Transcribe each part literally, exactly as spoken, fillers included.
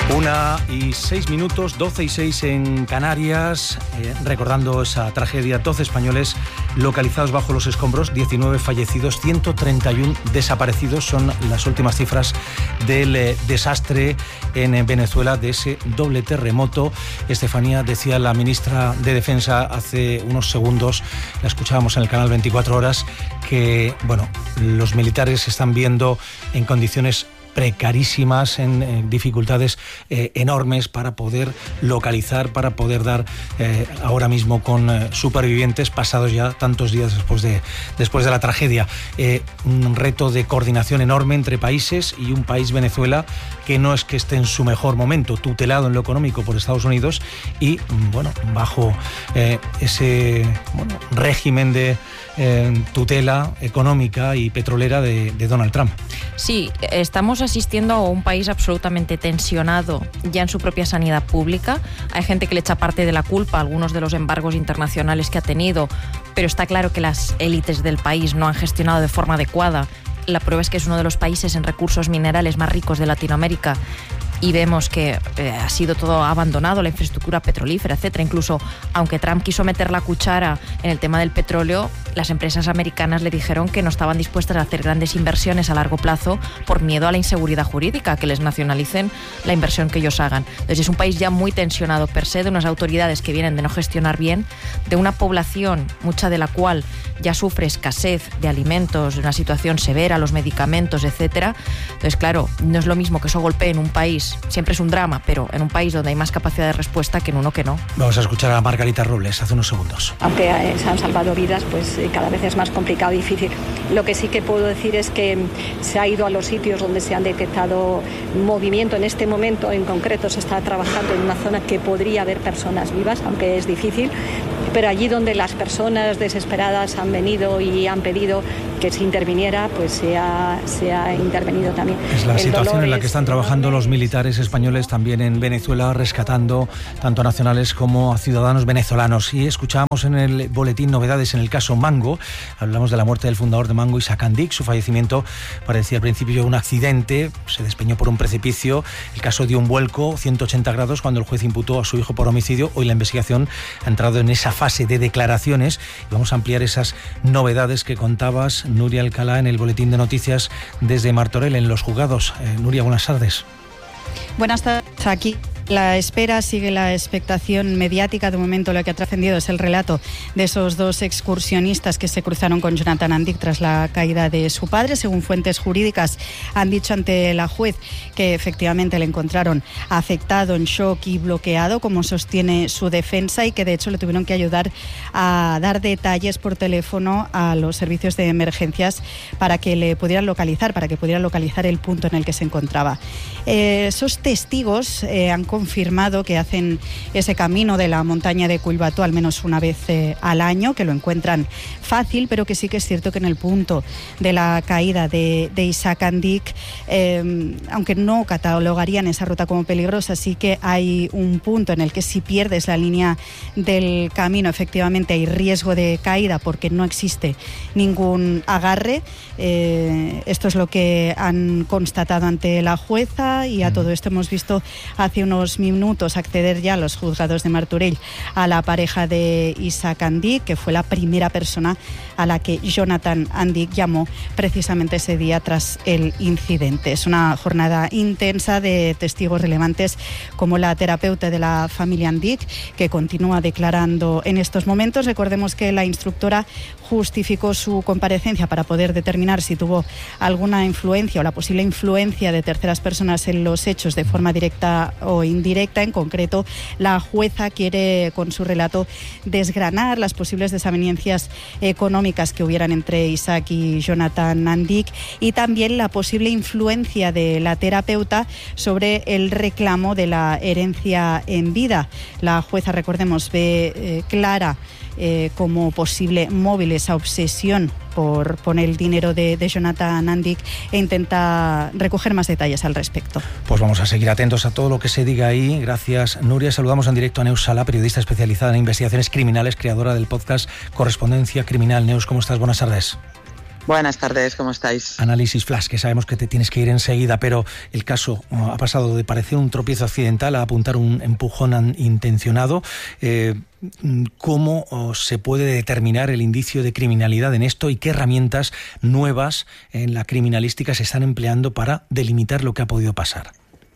Una y seis minutos, doce y seis en Canarias, eh, recordando esa tragedia, doce españoles localizados bajo los escombros, diecinueve fallecidos, ciento treinta y uno desaparecidos, son las últimas cifras del eh, desastre en eh, Venezuela, de ese doble terremoto. Estefanía, decía la ministra de Defensa hace unos segundos, la escuchábamos en el canal veinticuatro horas, que bueno, los militares se están viendo en condiciones precarísimas, en, en dificultades eh, enormes para poder localizar, para poder dar eh, ahora mismo con eh, supervivientes pasados ya tantos días después de, después de la tragedia. Eh, un reto de coordinación enorme entre países y un país, Venezuela, que no es que esté en su mejor momento, tutelado en lo económico por Estados Unidos y, bueno, bajo eh, ese bueno, régimen de eh, tutela económica y petrolera de, de Donald Trump. Sí, estamos asistiendo a un país absolutamente tensionado ya en su propia sanidad pública. Hay gente que le echa parte de la culpa a algunos de los embargos internacionales que ha tenido, pero está claro que las élites del país no han gestionado de forma adecuada. La prueba es que es uno de los países en recursos minerales más ricos de Latinoamérica y vemos que eh, ha sido todo abandonado, la infraestructura petrolífera, etcétera. Incluso, aunque Trump quiso meter la cuchara en el tema del petróleo, las empresas americanas le dijeron que no estaban dispuestas a hacer grandes inversiones a largo plazo por miedo a la inseguridad jurídica, que les nacionalicen la inversión que ellos hagan. Entonces es un país ya muy tensionado per se, de unas autoridades que vienen de no gestionar bien, de una población, mucha de la cual ya sufre escasez de alimentos, de una situación severa, los medicamentos, etcétera. Entonces, claro, no es lo mismo que eso golpee en un país, siempre es un drama, pero en un país donde hay más capacidad de respuesta que en uno que no. Vamos a escuchar a Margarita Robles hace unos segundos. Aunque se han salvado vidas, pues cada vez es más complicado y difícil. Lo que sí que puedo decir es que se ha ido a los sitios donde se han detectado movimiento. En este momento en concreto se está trabajando en una zona que podría haber personas vivas, aunque es difícil, pero allí donde las personas desesperadas han venido y han pedido que se interviniera, pues se ha, se ha intervenido también. Es la El situación en la que están trabajando enorme. los militares españoles también en Venezuela, rescatando tanto a nacionales como a ciudadanos venezolanos. Y escuchábamos en el boletín novedades en el caso Mango. Hablamos de la muerte del fundador de Mango, Isaac Andic. Su fallecimiento parecía al principio un accidente, se despeñó por un precipicio. El caso dio un vuelco ciento ochenta grados cuando el juez imputó a su hijo por homicidio. Hoy la investigación ha entrado en esa fase de declaraciones y vamos a ampliar esas novedades que contabas, Nuria Alcalá, en el boletín de noticias desde Martorell, en los juzgados. Eh, Nuria, buenas tardes. Buenas tardes. Aquí la espera, sigue la expectación mediática. De momento lo que ha trascendido es el relato de esos dos excursionistas que se cruzaron con Jonathan Andic tras la caída de su padre. Según fuentes jurídicas, han dicho ante la juez que efectivamente le encontraron afectado, en shock y bloqueado, como sostiene su defensa, y que de hecho le tuvieron que ayudar a dar detalles por teléfono a los servicios de emergencias para que le pudieran localizar, para que pudieran localizar el punto en el que se encontraba. Eh, esos testigos eh, han confirmado que hacen ese camino de la montaña de Cuilbató al menos una vez eh, al año, que lo encuentran fácil, pero que sí que es cierto que en el punto de la caída de, de Isaac Andic, eh, aunque no catalogarían esa ruta como peligrosa, sí que hay un punto en el que si pierdes la línea del camino, efectivamente hay riesgo de caída porque no existe ningún agarre. Eh, esto es lo que han constatado ante la jueza, y a todo esto hemos visto hace unos minutos acceder ya a los juzgados de Martorell a la pareja de Isaac Andic, que fue la primera persona a la que Jonathan Andic llamó precisamente ese día tras el incidente. Es una jornada intensa de testigos relevantes como la terapeuta de la familia Andic, que continúa declarando en estos momentos. Recordemos que la instructora justificó su comparecencia para poder determinar si tuvo alguna influencia o la posible influencia de terceras personas en los hechos de forma directa o indirecta. En concreto, la jueza quiere con su relato desgranar las posibles desavenencias económicas que hubieran entre Isaac y Jonathan Andic, y también la posible influencia de la terapeuta sobre el reclamo de la herencia en vida. La jueza, recordemos, ve eh, clara Eh, como posible móvil esa obsesión por poner el dinero de, de Jonathan Andic, e intenta recoger más detalles al respecto. Pues vamos a seguir atentos a todo lo que se diga ahí. Gracias, Nuria. Saludamos en directo a Neus Sala, periodista especializada en investigaciones criminales, creadora del podcast Correspondencia Criminal. Neus, ¿cómo estás? Buenas tardes. Buenas tardes, ¿cómo estáis? Análisis flash, que sabemos que te tienes que ir enseguida, pero el caso ha pasado de parecer un tropiezo accidental a apuntar un empujón intencionado. Eh, ¿Cómo se puede determinar el indicio de criminalidad en esto y qué herramientas nuevas en la criminalística se están empleando para delimitar lo que ha podido pasar?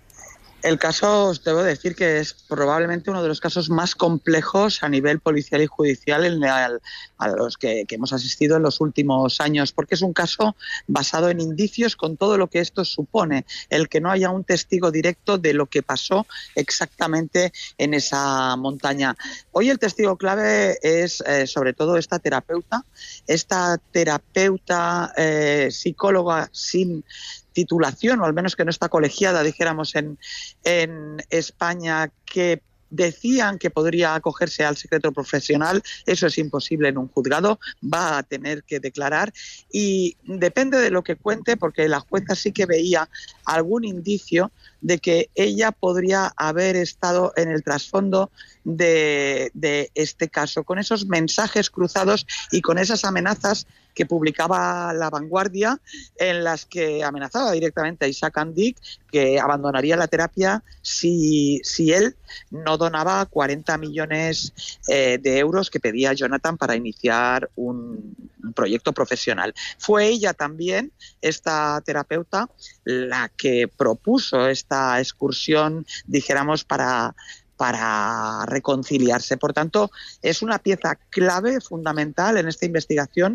El caso, os debo decir que es probablemente uno de los casos más complejos a nivel policial y judicial en el, a los que, que hemos asistido en los últimos años, porque es un caso basado en indicios con todo lo que esto supone, el que no haya un testigo directo de lo que pasó exactamente en esa montaña. Hoy el testigo clave es eh, sobre todo esta terapeuta, esta terapeuta eh, psicóloga sin titulación, o al menos que no está colegiada, dijéramos, en, en España, que decían que podría acogerse al secreto profesional. Eso es imposible en un juzgado, va a tener que declarar y depende de lo que cuente, porque la jueza sí que veía algún indicio de que ella podría haber estado en el trasfondo de, de este caso, con esos mensajes cruzados y con esas amenazas que publicaba La Vanguardia, en las que amenazaba directamente a Isaac Andic que abandonaría la terapia si, si él no donaba cuarenta millones eh, de euros que pedía Jonathan para iniciar un, un proyecto profesional. Fue ella también, esta terapeuta, la que propuso esta excursión, dijéramos, para... para reconciliarse. Por tanto, es una pieza clave, fundamental en esta investigación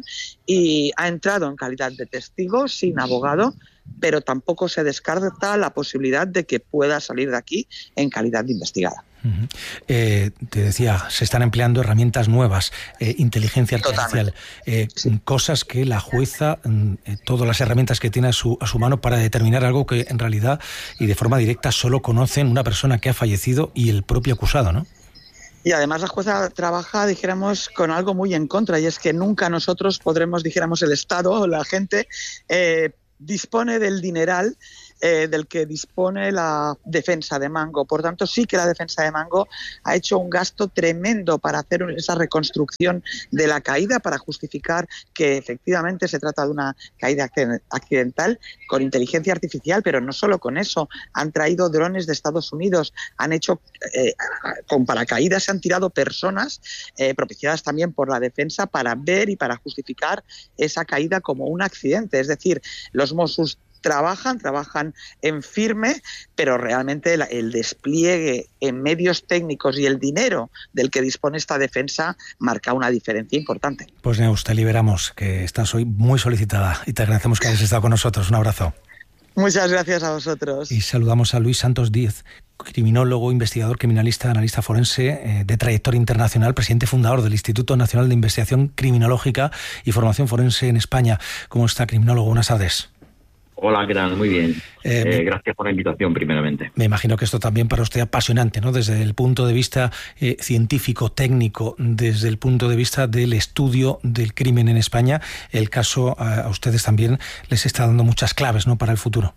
y ha entrado en calidad de testigo, sin abogado, pero tampoco se descarta la posibilidad de que pueda salir de aquí en calidad de investigada. Uh-huh. Eh, te decía, se están empleando herramientas nuevas, eh, inteligencia artificial, eh, sí. cosas que la jueza, eh, todas las herramientas que tiene a su, a su mano para determinar algo que en realidad y de forma directa solo conocen una persona que ha fallecido y el propio acusado, ¿no? Y además la jueza trabaja, dijéramos, con algo muy en contra, y es que nunca nosotros podremos, dijéramos, el Estado, la gente, eh, dispone del dineral Eh, del que dispone la defensa de Mango. Por tanto, sí que la defensa de Mango ha hecho un gasto tremendo para hacer esa reconstrucción de la caída, para justificar que efectivamente se trata de una caída accidental con inteligencia artificial, pero no solo con eso. Han traído drones de Estados Unidos, han hecho eh, con paracaídas, se han tirado personas eh, propiciadas también por la defensa para ver y para justificar esa caída como un accidente. Es decir, los Mossos Trabajan, trabajan en firme, pero realmente el, el despliegue en medios técnicos y el dinero del que dispone esta defensa marca una diferencia importante. Pues Neus, te liberamos, que estás hoy muy solicitada y te agradecemos que hayas estado con nosotros. Un abrazo. Muchas gracias a vosotros. Y saludamos a Luis Santos Díez, criminólogo, investigador, criminalista, analista forense eh, de trayectoria internacional, presidente fundador del Instituto Nacional de Investigación Criminológica y Formación Forense en España. ¿Cómo está, criminólogo? Buenas tardes. Hola, ¿qué tal? Muy bien. Eh, eh, gracias por la invitación, primeramente. Me imagino que esto también para usted apasionante, ¿no? Desde el punto de vista eh, científico, técnico, desde el punto de vista del estudio del crimen en España, el caso a, a ustedes también les está dando muchas claves, ¿no?, para el futuro.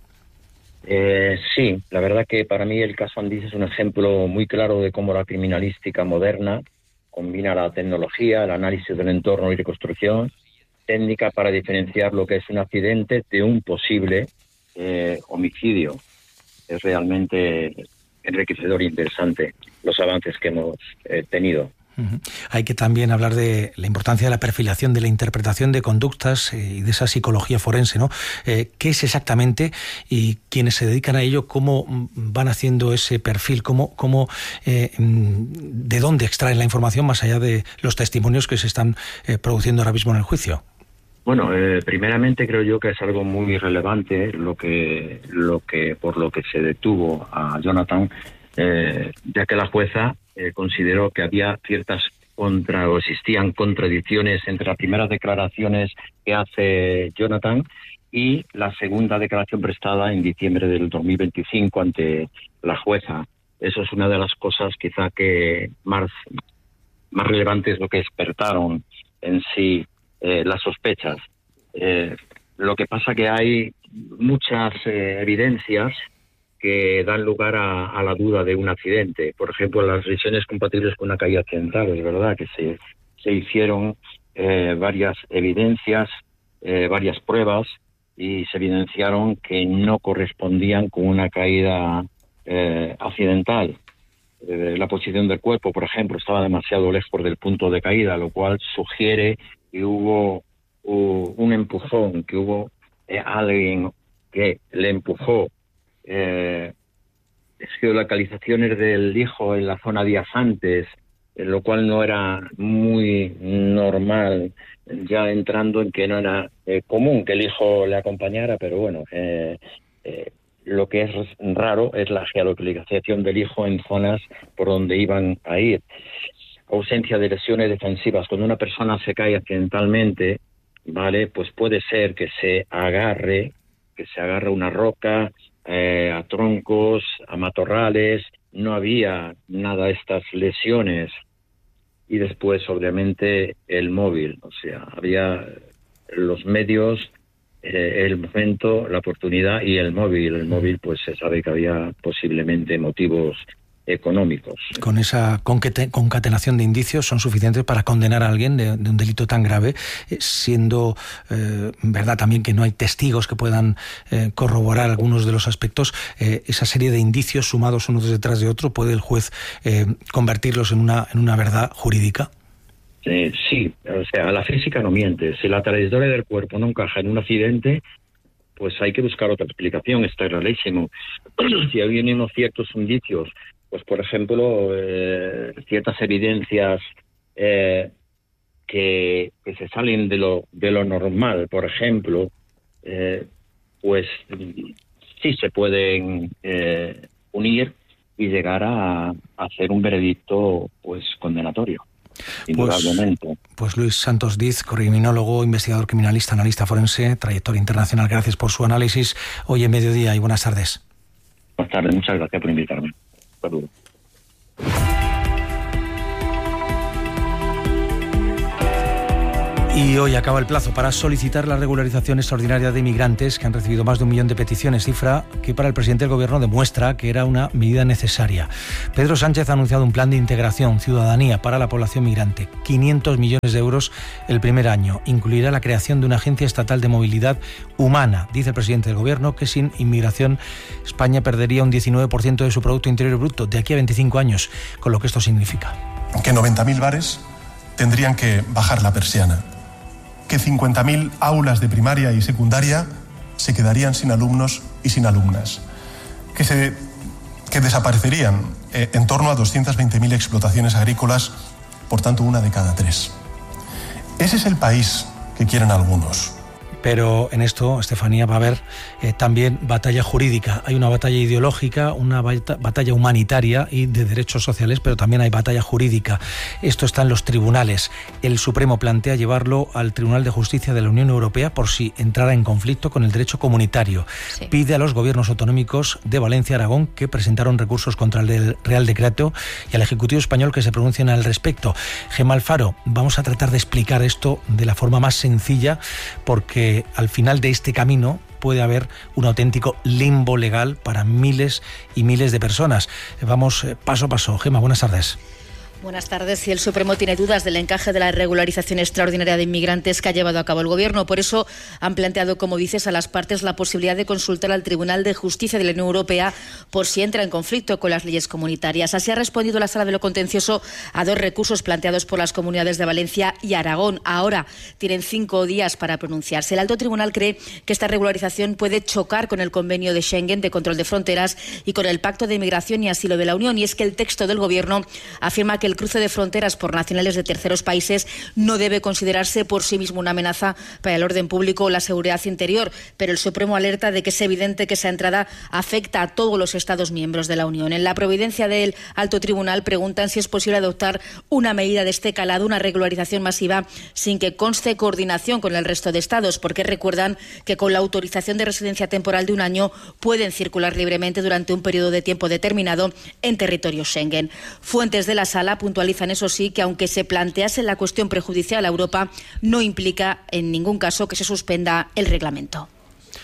Eh, sí, la verdad que para mí el caso Andis es un ejemplo muy claro de cómo la criminalística moderna combina la tecnología, el análisis del entorno y reconstrucción técnica para diferenciar lo que es un accidente de un posible eh, homicidio. Es realmente enriquecedor e interesante los avances que hemos eh, tenido. Uh-huh. Hay que también hablar de la importancia de la perfilación, de la interpretación de conductas eh, y de esa psicología forense, ¿no? Eh, ¿Qué es exactamente y quienes se dedican a ello, cómo van haciendo ese perfil, cómo, cómo eh, de dónde extraen la información más allá de los testimonios que se están eh, produciendo ahora mismo en el juicio? Bueno, eh, primeramente creo yo que es algo muy relevante lo que, lo que por lo que se detuvo a Jonathan, eh, ya que la jueza eh, consideró que había ciertas contra o existían contradicciones entre las primeras declaraciones que hace Jonathan y la segunda declaración prestada en diciembre del dos mil veinticinco ante la jueza. Eso es una de las cosas quizá que más, más relevantes, lo que despertaron en sí Eh, las sospechas. Eh, lo que pasa que hay muchas eh, evidencias que dan lugar a, a la duda de un accidente. Por ejemplo, las lesiones compatibles con una caída accidental. Es verdad que se, se hicieron eh, varias evidencias eh, varias pruebas y se evidenciaron que no correspondían con una caída eh, accidental. Eh, la posición del cuerpo, por ejemplo, estaba demasiado lejos del punto de caída, lo cual sugiere que hubo uh, un empujón, que hubo eh, alguien que le empujó. Eh, geolocalizaciones del hijo en la zona adyacentes, lo cual no era muy normal, ya entrando en que no era eh, común que el hijo le acompañara, pero bueno, eh, eh, lo que es raro es la geolocalización del hijo en zonas por donde iban a ir. Ausencia de lesiones defensivas. Cuando una persona se cae accidentalmente, vale, pues puede ser que se agarre, que se agarre a una roca, eh, a troncos, a matorrales. No había nada de estas lesiones. Y después, obviamente, el móvil. O sea, había los medios, eh, el momento, la oportunidad y el móvil. El móvil, pues se sabe que había posiblemente motivos económicos. Con esa concatenación de indicios son suficientes para condenar a alguien de, de un delito tan grave, eh, siendo eh, verdad también que no hay testigos que puedan eh, corroborar algunos de los aspectos. Eh, esa serie de indicios sumados unos detrás de otro, ¿puede el juez eh, convertirlos en una, en una verdad jurídica? Eh, sí, o sea, la física no miente. Si la trayectoria del cuerpo no encaja en un accidente, pues hay que buscar otra explicación, está clarísimo. Si hay unos ciertos indicios, pues por ejemplo, eh, ciertas evidencias eh, que, que se salen de lo de lo normal, por ejemplo, eh, pues sí se pueden eh, unir y llegar a, a hacer un veredicto pues condenatorio. Indudablemente. Pues, pues Luis Santos Diz, criminólogo, investigador criminalista, analista forense, trayectoria internacional. Gracias por su análisis hoy en Mediodía y buenas tardes. Buenas tardes, muchas gracias por invitarme. Saludos. Y hoy acaba el plazo para solicitar la regularización extraordinaria de inmigrantes que han recibido más de un millón de peticiones, cifra que para el presidente del Gobierno demuestra que era una medida necesaria. Pedro Sánchez ha anunciado un plan de integración, ciudadanía para la población migrante, quinientos millones de euros el primer año. Incluirá la creación de una agencia estatal de movilidad humana. Dice el presidente del Gobierno que sin inmigración España perdería un diecinueve por ciento de su Producto Interior Bruto de aquí a veinticinco años, con lo que esto significa. Que noventa mil bares tendrían que bajar la persiana. Que cincuenta mil aulas de primaria y secundaria se quedarían sin alumnos y sin alumnas, que, se, que desaparecerían eh, en torno a doscientas veinte mil explotaciones agrícolas, por tanto una de cada tres. Ese es el país que quieren algunos. Pero en esto, Estefanía, va a haber eh, también batalla jurídica. Hay una batalla ideológica, una batalla humanitaria y de derechos sociales, pero también hay batalla jurídica. Esto está en los tribunales. El Supremo plantea llevarlo al Tribunal de Justicia de la Unión Europea por si entrara en conflicto con el derecho comunitario. Sí. Pide a los gobiernos autonómicos de Valencia y Aragón, que presentaron recursos contra el Real Decreto, y al Ejecutivo español que se pronuncien al respecto. Gemma Alfaro, vamos a tratar de explicar esto de la forma más sencilla, porque al final de este camino puede haber un auténtico limbo legal para miles y miles de personas. Vamos paso a paso. Gemma, buenas tardes. Buenas tardes. Si el Supremo tiene dudas del encaje de la regularización extraordinaria de inmigrantes que ha llevado a cabo el Gobierno, por eso han planteado, como dices, a las partes la posibilidad de consultar al Tribunal de Justicia de la Unión Europea por si entra en conflicto con las leyes comunitarias. Así ha respondido la Sala de lo Contencioso a dos recursos planteados por las comunidades de Valencia y Aragón. Ahora tienen cinco días para pronunciarse. El Alto Tribunal cree que esta regularización puede chocar con el Convenio de Schengen de control de fronteras y con el Pacto de Migración y Asilo de la Unión. Y es que el texto del Gobierno afirma que el cruce de fronteras por nacionales de terceros países no debe considerarse por sí mismo una amenaza para el orden público o la seguridad interior, pero el Supremo alerta de que es evidente que esa entrada afecta a todos los Estados miembros de la Unión. En la providencia del Alto Tribunal preguntan si es posible adoptar una medida de este calado, una regularización masiva, sin que conste coordinación con el resto de Estados, porque recuerdan que con la autorización de residencia temporal de un año pueden circular libremente durante un periodo de tiempo determinado en territorio Schengen. Fuentes de la Sala puntualizan, eso sí, que aunque se plantease la cuestión prejudicial a Europa, no implica en ningún caso que se suspenda el reglamento.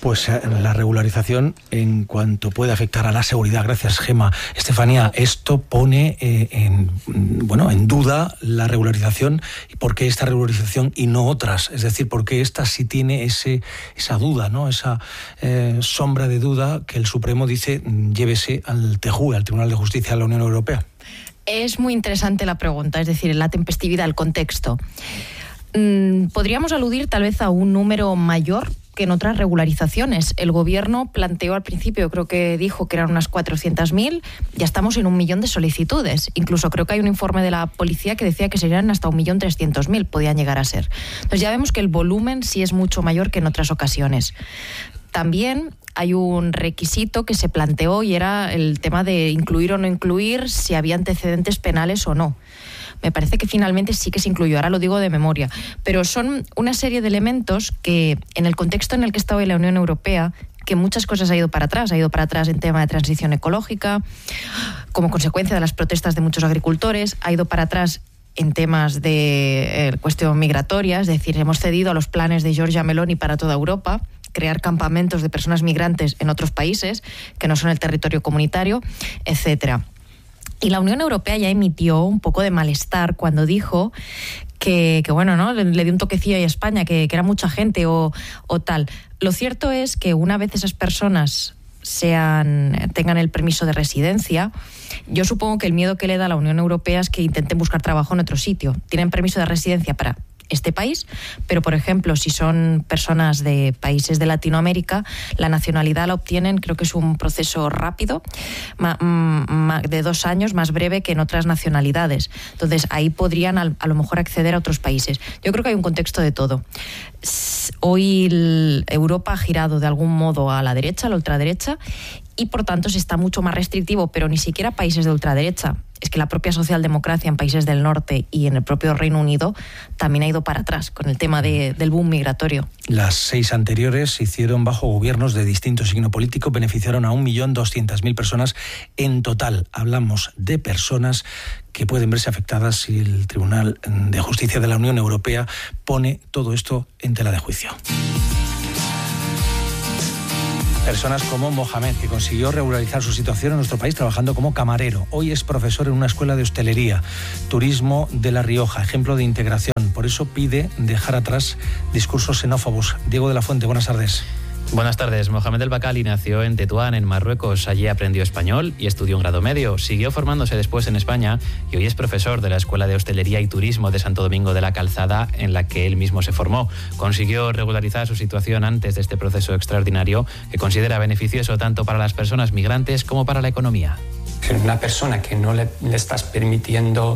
Pues la regularización en cuanto puede afectar a la seguridad. Gracias, Gema. Estefanía, esto pone eh, en, bueno, en duda la regularización. ¿Por qué esta regularización y no otras? Es decir, ¿por qué esta sí tiene ese, esa duda, ¿no? Esa eh, sombra de duda que el Supremo dice llévese al T J U E, al Tribunal de Justicia de la Unión Europea? Es muy interesante la pregunta, es decir, la tempestividad, el contexto. Podríamos aludir tal vez a un número mayor que en otras regularizaciones. El gobierno planteó al principio, creo que dijo que eran unas cuatrocientas mil, ya estamos en un millón de solicitudes. Incluso creo que hay un informe de la policía que decía que serían hasta un millón trescientos mil, podían llegar a ser. Entonces ya vemos que el volumen sí es mucho mayor que en otras ocasiones. También hay un requisito que se planteó y era el tema de incluir o no incluir si había antecedentes penales o no. Me parece que finalmente sí que se incluyó, ahora lo digo de memoria, pero son una serie de elementos que en el contexto en el que está hoy la Unión Europea, que muchas cosas ha ido para atrás, ha ido para atrás en tema de transición ecológica, como consecuencia de las protestas de muchos agricultores, ha ido para atrás en temas de eh, cuestión migratoria, es decir, hemos cedido a los planes de Giorgia Meloni para toda Europa, crear campamentos de personas migrantes en otros países que no son el territorio comunitario, etcétera. Y la Unión Europea ya emitió un poco de malestar cuando dijo que, que bueno, ¿no? Le, le dio un toquecillo a España, que, que era mucha gente o, o tal. Lo cierto es que una vez esas personas sean, tengan el permiso de residencia, yo supongo que el miedo que le da a la Unión Europea es que intenten buscar trabajo en otro sitio. Tienen permiso de residencia para este país, pero por ejemplo, si son personas de países de Latinoamérica, la nacionalidad la obtienen, creo que es un proceso rápido, de dos años, más breve que en otras nacionalidades. Entonces, ahí podrían a lo mejor acceder a otros países. Yo creo que hay un contexto de todo. Hoy Europa ha girado de algún modo a la derecha, a la ultraderecha, y por tanto se está mucho más restrictivo, pero ni siquiera países de ultraderecha. Es que la propia socialdemocracia en países del norte y en el propio Reino Unido también ha ido para atrás con el tema de, del boom migratorio. Las seis anteriores se hicieron bajo gobiernos de distinto signo político, beneficiaron a un millón doscientas mil personas en total. Hablamos de personas que pueden verse afectadas si el Tribunal de Justicia de la Unión Europea pone todo esto en tela de juicio. Personas como Mohamed, que consiguió regularizar su situación en nuestro país trabajando como camarero. Hoy es profesor en una escuela de hostelería, turismo de La Rioja, ejemplo de integración. Por eso pide dejar atrás discursos xenófobos. Diego de la Fuente, buenas tardes. Buenas tardes. Mohamed El Bakali nació en Tetuán, en Marruecos. Allí aprendió español y estudió un grado medio. Siguió formándose después en España y hoy es profesor de la Escuela de Hostelería y Turismo de Santo Domingo de la Calzada, en la que él mismo se formó. Consiguió regularizar su situación antes de este proceso extraordinario que considera beneficioso tanto para las personas migrantes como para la economía. Una persona que no le, le estás permitiendo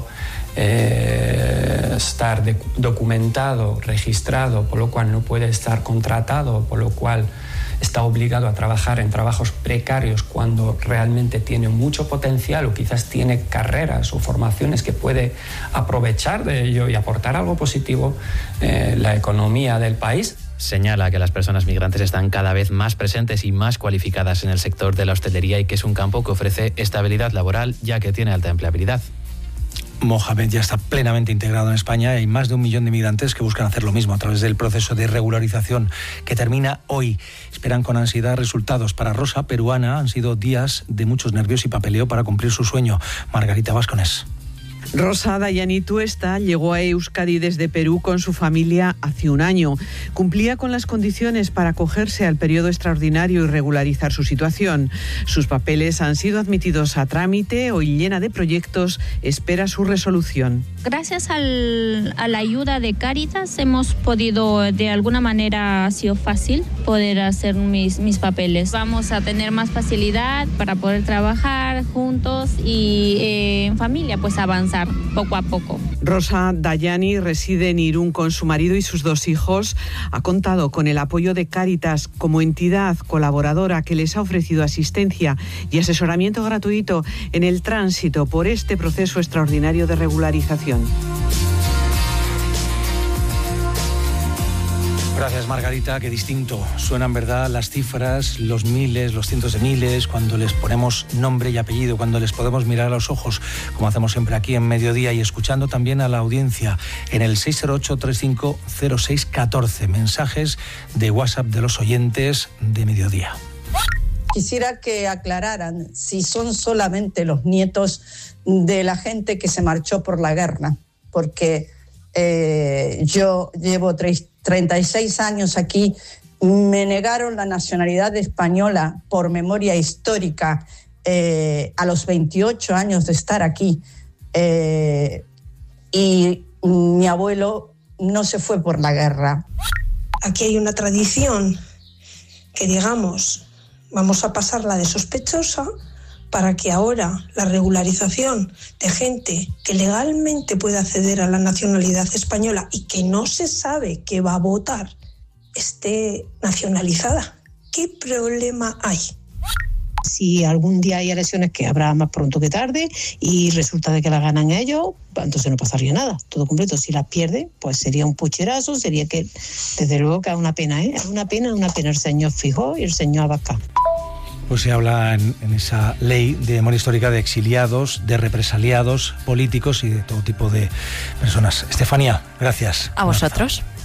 eh, estar de, documentado, registrado, por lo cual no puede estar contratado, por lo cual está obligado a trabajar en trabajos precarios cuando realmente tiene mucho potencial o quizás tiene carreras o formaciones que puede aprovechar de ello y aportar algo positivo en eh, la economía del país. Señala que las personas migrantes están cada vez más presentes y más cualificadas en el sector de la hostelería y que es un campo que ofrece estabilidad laboral ya que tiene alta empleabilidad. Mohamed ya está plenamente integrado en España y hay más de un millón de migrantes que buscan hacer lo mismo a través del proceso de regularización que termina hoy. Esperan con ansiedad resultados. Para Rosa, peruana, han sido días de muchos nervios y papeleo para cumplir su sueño. Margarita Vasconés. Rosa Dayani Tuesta llegó a Euskadi desde Perú con su familia hace un año. Cumplía con las condiciones para acogerse al periodo extraordinario y regularizar su situación. Sus papeles han sido admitidos a trámite, hoy llena de proyectos, espera su resolución. Gracias al, a la ayuda de Cáritas hemos podido, de alguna manera ha sido fácil poder hacer mis, mis papeles. Vamos a tener más facilidad para poder trabajar juntos y eh, en familia pues avanzar poco a poco. Rosa Dayani reside en Irún con su marido y sus dos hijos. Ha contado con el apoyo de Cáritas como entidad colaboradora que les ha ofrecido asistencia y asesoramiento gratuito en el tránsito por este proceso extraordinario de regularización. Gracias, verás, Margarita, qué distinto suenan, ¿verdad?, las cifras, los miles, los cientos de miles, cuando les ponemos nombre y apellido, cuando les podemos mirar a los ojos, como hacemos siempre aquí en Mediodía, y escuchando también a la audiencia en el seis cero ocho, treinta y cinco, cero seis catorce. Mensajes de WhatsApp de los oyentes de Mediodía. Quisiera que aclararan si son solamente los nietos de la gente que se marchó por la guerra, porque eh, yo llevo treinta y seis años aquí, me negaron la nacionalidad española por memoria histórica eh, a los veintiocho años de estar aquí, eh, y mi abuelo no se fue por la guerra. Aquí hay una tradición que, digamos, vamos a pasarla de sospechosa para que ahora la regularización de gente que legalmente puede acceder a la nacionalidad española y que no se sabe que va a votar esté nacionalizada. ¿Qué problema hay? Si algún día hay elecciones, que habrá más pronto que tarde, y resulta de que las ganan ellos, entonces no pasaría nada, todo completo. Si las pierde, pues sería un pucherazo, sería que, desde luego que es una pena, ¿eh? Es una pena, una pena. El señor Fijó y el señor Abascal. Pues se habla en, en esa ley de memoria histórica de exiliados, de represaliados políticos y de todo tipo de personas. Estefanía, gracias. A vosotros.